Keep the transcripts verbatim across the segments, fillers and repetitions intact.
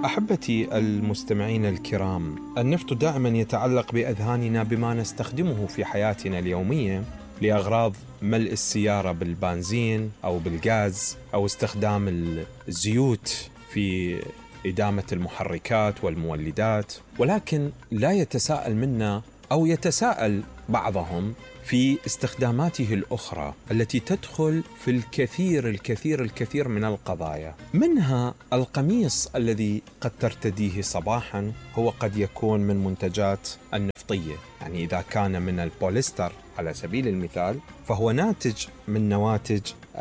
أحبتي المستمعين الكرام، النفط دائما يتعلق بأذهاننا بما نستخدمه في حياتنا اليومية لأغراض ملء السيارة بالبنزين أو بالغاز أو استخدام الزيوت في إدامة المحركات والمولدات، ولكن لا يتساءل منا أو يتساءل بعضهم في استخداماته الأخرى التي تدخل في الكثير الكثير الكثير من القضايا. منها القميص الذي قد ترتديه صباحا هو قد يكون من منتجات النفطية، يعني إذا كان من البوليستر على سبيل المثال فهو ناتج من نواتج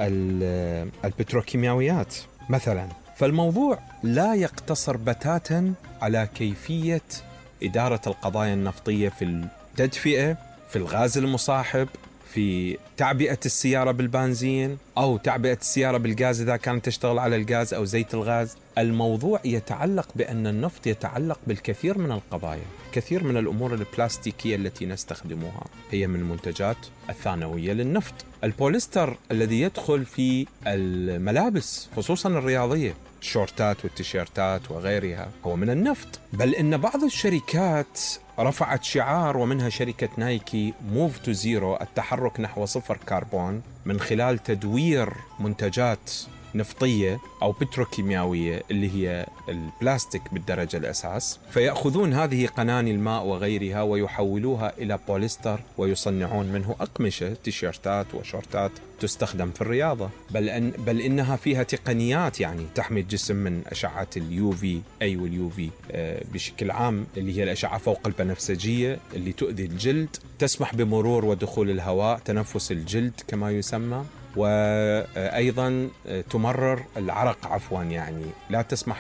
البتروكيماويات مثلا. فالموضوع لا يقتصر بتاتا على كيفية إدارة القضايا النفطية في التدفئة، في الغاز المصاحب، في تعبئة السيارة بالبنزين أو تعبئة السيارة بالغاز إذا كانت تشتغل على الغاز أو زيت الغاز. الموضوع يتعلق بأن النفط يتعلق بالكثير من القضايا. كثير من الأمور البلاستيكية التي نستخدمها هي من منتجات الثانوية للنفط. البوليستر الذي يدخل في الملابس خصوصا الرياضية، الشورتات والتيشيرتات وغيرها، هو من النفط. بل إن بعض الشركات رفعت شعار، ومنها شركة نايكي موف تو زيرو، التحرك نحو صفر كربون، من خلال تدوير منتجات نفطية أو بتروكيماوية اللي هي البلاستيك بالدرجة الأساس، فيأخذون هذه قناني الماء وغيرها ويحولوها إلى بوليستر ويصنعون منه أقمشة، تيشيرتات وشورتات تستخدم في الرياضة. بل, أن بل إنها فيها تقنيات يعني تحمي الجسم من أشعة اليو في أي واليو في بشكل عام، اللي هي الأشعة فوق البنفسجية اللي تؤذي الجلد، تسمح بمرور ودخول الهواء، تنفس الجلد كما يسمى، وأيضا تمرر العرق عفوا، يعني لا تسمح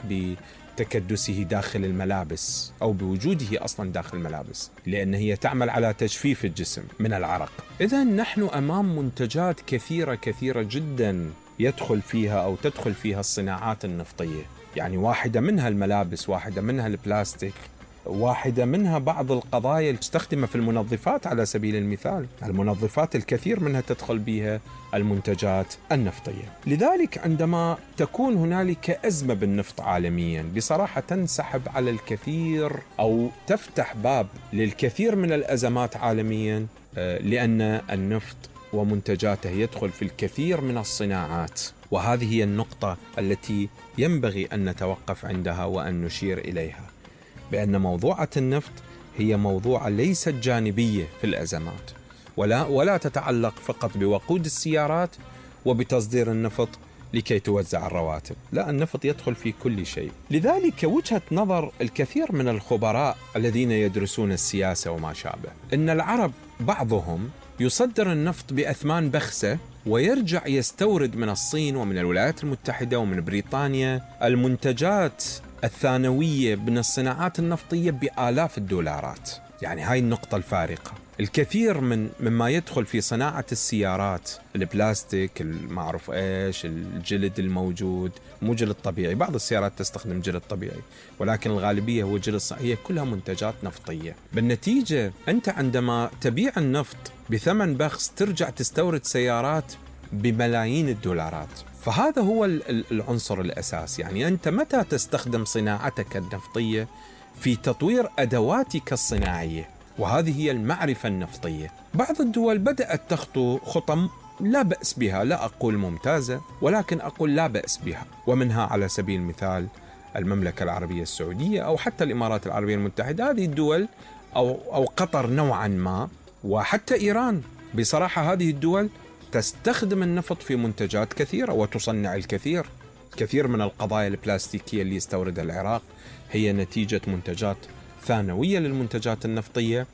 بتكدسه داخل الملابس أو بوجوده أصلا داخل الملابس، لأن هي تعمل على تجفيف الجسم من العرق. إذن نحن أمام منتجات كثيرة كثيرة جدا يدخل فيها أو تدخل فيها الصناعات النفطية، يعني واحدة منها الملابس، واحدة منها البلاستيك، واحدة منها بعض القضايا المستخدمة في المنظفات على سبيل المثال. المنظفات الكثير منها تدخل بها المنتجات النفطية. لذلك عندما تكون هنالك أزمة بالنفط عالميا بصراحة تنسحب على الكثير أو تفتح باب للكثير من الأزمات عالميا، لأن النفط ومنتجاته يدخل في الكثير من الصناعات. وهذه هي النقطة التي ينبغي أن نتوقف عندها وأن نشير إليها، بأن موضوعة النفط هي موضوع ليست جانبية في الأزمات، ولا, ولا تتعلق فقط بوقود السيارات وبتصدير النفط لكي توزع الرواتب. لا، النفط يدخل في كل شيء. لذلك وجهة نظر الكثير من الخبراء الذين يدرسون السياسة وما شابه، إن العرب بعضهم يصدر النفط بأثمان بخسة ويرجع يستورد من الصين ومن الولايات المتحدة ومن بريطانيا المنتجات الثانوية من الصناعات النفطية بآلاف الدولارات. يعني هاي النقطة الفارقة. الكثير من مما يدخل في صناعة السيارات، البلاستيك، المعروف ايش، الجلد الموجود، مو جلد طبيعي، بعض السيارات تستخدم جلد طبيعي ولكن الغالبية هو جلد صحي، هي كلها منتجات نفطية. بالنتيجة أنت عندما تبيع النفط بثمن بخس ترجع تستورد سيارات بملايين الدولارات. فهذا هو العنصر الأساس. يعني أنت متى تستخدم صناعتك النفطية في تطوير أدواتك الصناعية، وهذه هي المعرفة النفطية. بعض الدول بدأت تخطو خطى لا بأس بها، لا أقول ممتازة ولكن أقول لا بأس بها، ومنها على سبيل المثال المملكة العربية السعودية أو حتى الإمارات العربية المتحدة. هذه الدول أو, أو قطر نوعا ما، وحتى إيران. بصراحة هذه الدول تستخدم النفط في منتجات كثيرة وتصنع الكثير. كثير من القضايا البلاستيكية اللي يستوردها العراق هي نتيجة منتجات ثانوية للمنتجات النفطية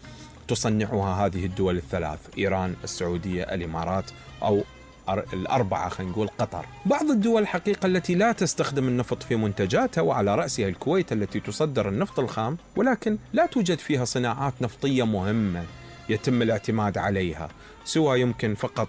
تصنعها هذه الدول الثلاث: إيران، السعودية، الإمارات، أو الأربعة خلينا نقول قطر. بعض الدول الحقيقة التي لا تستخدم النفط في منتجاتها، وعلى رأسها الكويت التي تصدر النفط الخام، ولكن لا توجد فيها صناعات نفطية مهمة يتم الاعتماد عليها، سوى يمكن فقط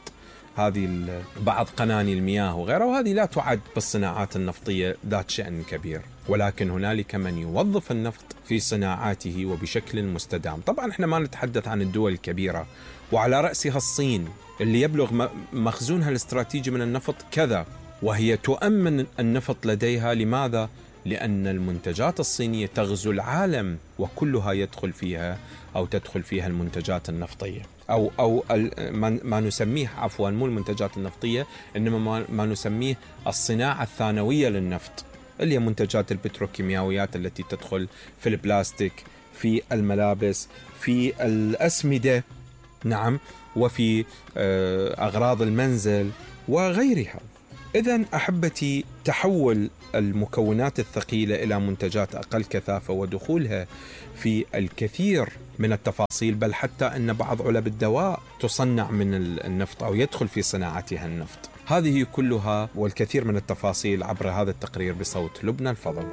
هذه بعض قناني المياه وغيرها، وهذه لا تعد بالصناعات النفطية ذات شأن كبير. ولكن هنالك من يوظف النفط في صناعاته وبشكل مستدام. طبعا احنا ما نتحدث عن الدول الكبيرة، وعلى رأسها الصين اللي يبلغ مخزونها الاستراتيجي من النفط كذا، وهي تؤمن النفط لديها. لماذا؟ لأن المنتجات الصينية تغزو العالم وكلها يدخل فيها أو تدخل فيها المنتجات النفطية، أو أو ما نسميه عفوا مو المنتجات النفطية، إنما ما نسميه الصناعة الثانوية للنفط، اللي هي منتجات البتروكيماويات التي تدخل في البلاستيك، في الملابس، في الأسمدة، نعم، وفي أغراض المنزل وغيرها. إذن أحبتي، تحول المكونات الثقيلة إلى منتجات أقل كثافة ودخولها في الكثير من التفاصيل، بل حتى أن بعض علب الدواء تصنع من النفط أو يدخل في صناعتها النفط. هذه كلها والكثير من التفاصيل عبر هذا التقرير بصوت لبنى الفضل.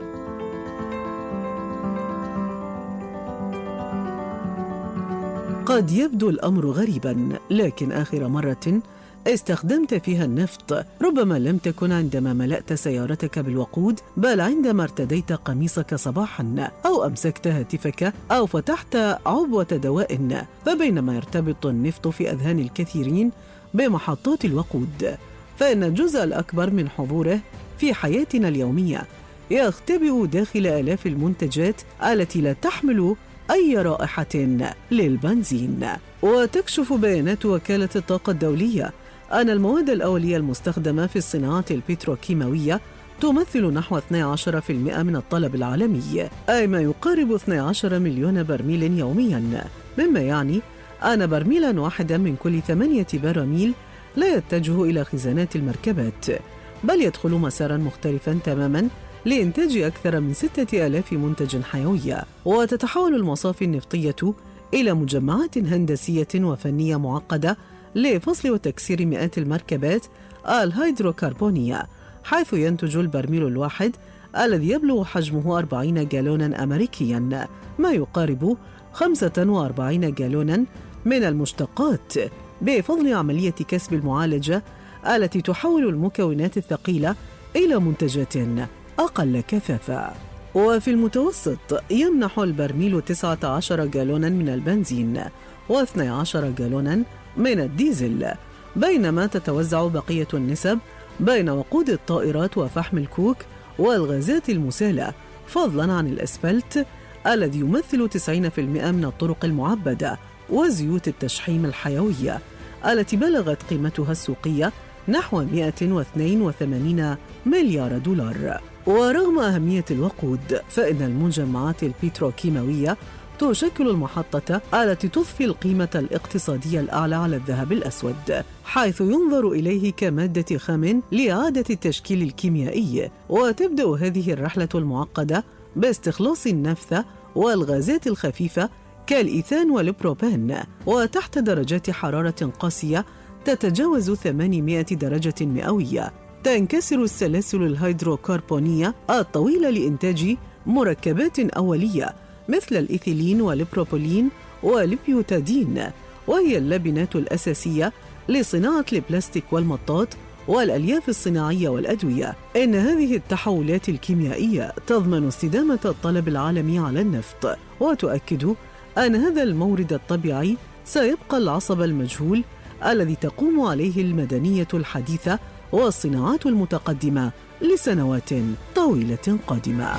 قد يبدو الأمر غريباً، لكن آخر مرة استخدمت فيها النفط ربما لم تكن عندما ملأت سيارتك بالوقود، بل عندما ارتديت قميصك صباحاً، أو أمسكت هاتفك، أو فتحت عبوة دواء. فبينما يرتبط النفط في أذهان الكثيرين بمحطات الوقود، فإن الجزء الأكبر من حضوره في حياتنا اليومية يختبئ داخل آلاف المنتجات التي لا تحمل أي رائحة للبنزين. وتكشف بيانات وكالة الطاقة الدولية أن المواد الأولية المستخدمة في الصناعات البتروكيماوية تمثل نحو اثني عشر بالمئة من الطلب العالمي، أي ما يقارب اثني عشر مليون برميل يومياً، مما يعني أن برميلاً واحداً من كل ثمانية براميل لا يتجه إلى خزانات المركبات، بل يدخل مساراً مختلفاً تماماً لإنتاج أكثر من ستة آلاف منتج حيوي. وتتحول المصافي النفطية إلى مجمعات هندسية وفنية معقدة لفصل وتكسير مئات المركبات الهيدروكربونية، حيث ينتج البرميل الواحد الذي يبلغ حجمه أربعين جالوناً أمريكياً، ما يقارب خمسة وأربعين جالوناً من المشتقات، بفضل عملية كسب المعالجة التي تحول المكونات الثقيلة إلى منتجات أقل كثافة. وفي المتوسط يمنح البرميل تسعة عشر جالوناً من البنزين واثني عشر جالوناً من الديزل، بينما تتوزع بقية النسب بين وقود الطائرات وفحم الكوك والغازات المسالة، فضلاً عن الأسفلت الذي يمثل تسعين بالمئة من الطرق المعبدة، وزيوت التشحيم الحيوية التي بلغت قيمتها السوقية نحو مئة واثنين وثمانين مليار دولار. ورغم أهمية الوقود، فإن المجمعات البتروكيماوية تشكل المحطة التي تضفي القيمة الاقتصادية الأعلى على الذهب الأسود، حيث ينظر إليه كمادة خام لإعادة التشكيل الكيميائي. وتبدأ هذه الرحلة المعقدة باستخلاص النفثة والغازات الخفيفة كالإيثان والبروبان، وتحت درجات حرارة قاسية تتجاوز ثمانمائة درجة مئوية. تنكسر السلاسل الهيدروكربونية الطويلة لإنتاج مركبات أولية مثل الإيثيلين والبروبولين والبيوتادين، وهي اللبنات الأساسية لصناعة البلاستيك والمطاط والألياف الصناعية والأدوية. إن هذه التحولات الكيميائية تضمن استدامة الطلب العالمي على النفط، وتؤكد أن هذا المورد الطبيعي سيبقى العصب المجهول الذي تقوم عليه المدنية الحديثة والصناعات المتقدمة لسنوات طويلة قادمة.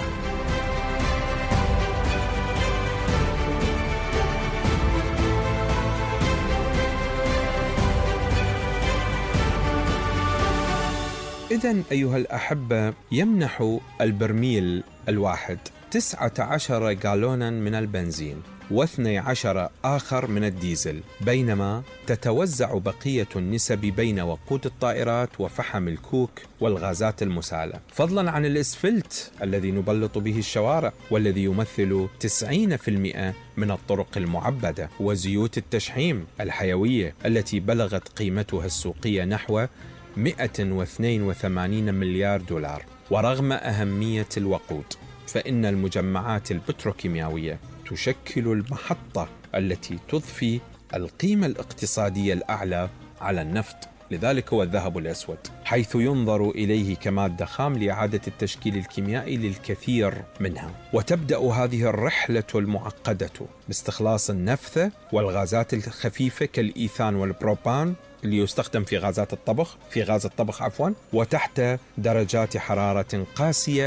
إذن أيها الأحبة، يمنح البرميل الواحد تسعة عشر جالوناً من البنزين واثني عشر آخر من الديزل، بينما تتوزع بقية النسب بين وقود الطائرات وفحم الكوك والغازات المسالة، فضلاً عن الإسفلت الذي نبلط به الشوارع والذي يمثل تسعين بالمئة من الطرق المعبدة، وزيوت التشحيم الحيوية التي بلغت قيمتها السوقية نحو مئة واثنين وثمانين مليار دولار. ورغم أهمية الوقود، فإن المجمعات البتروكيماوية تشكل المحطة التي تضفي القيمة الاقتصادية الأعلى على النفط، لذلك هو الذهب الأسود، حيث ينظر إليه كمادة خام لإعادة التشكيل الكيميائي للكثير منها. وتبدأ هذه الرحلة المعقدة باستخلاص النفثة والغازات الخفيفة كالإيثان والبروبان اللي يستخدم في غازات الطبخ في غاز الطبخ عفوا وتحت درجات حرارة قاسية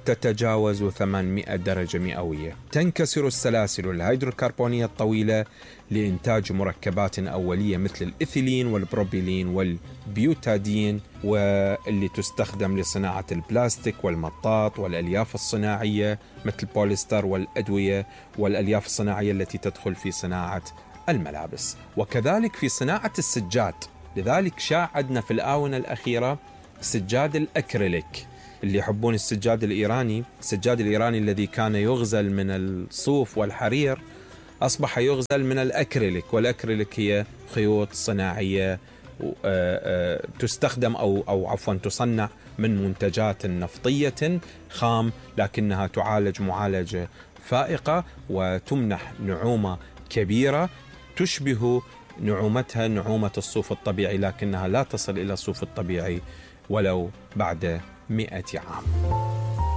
تتجاوز ثمانمائة درجة مئوية. تنكسر السلاسل الهيدروكربونية الطويلة لإنتاج مركبات أولية مثل الإثيلين والبروبيلين والبيوتادين، واللي تستخدم لصناعة البلاستيك والمطاط والألياف الصناعية مثل البوليستر والأدوية والألياف الصناعية التي تدخل في صناعة الملابس، وكذلك في صناعة السجاد. لذلك شاع عندنا في الآونة الأخيرة سجاد الأكريليك. اللي يحبون السجاد الإيراني، السجاد الإيراني الذي كان يغزل من الصوف والحرير أصبح يغزل من الأكريليك، والأكريليك هي خيوط صناعية تستخدم أو أو عفوا تصنع من منتجات نفطية خام، لكنها تعالج معالجة فائقة وتمنح نعومة كبيرة تشبه نعومتها نعومة الصوف الطبيعي، لكنها لا تصل إلى الصوف الطبيعي ولو بعد مئة عام.